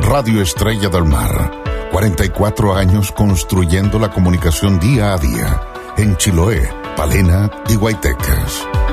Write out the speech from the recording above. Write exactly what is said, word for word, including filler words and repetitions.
Radio Estrella del Mar. cuarenta y cuatro años construyendo la comunicación día a día en Chiloé, Palena y Guaytecas.